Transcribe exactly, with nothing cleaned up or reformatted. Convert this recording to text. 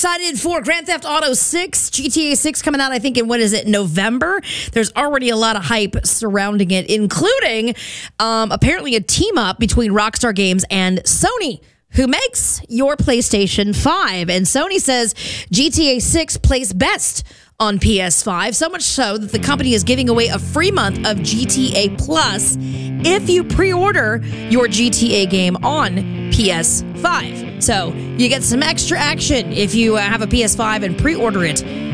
excited for Grand Theft Auto six, G T A six coming out, I think, in, what is it, November? There's already a lot of hype surrounding it, including um, apparently a team-up between Rockstar Games and Sony, who makes your PlayStation five. And Sony says G T A six plays best on P S five, so much so that the company is giving away a free month of G T A Plus if you pre-order your G T A game on P S five. So you get some extra action if you uh, have a P S five and pre-order it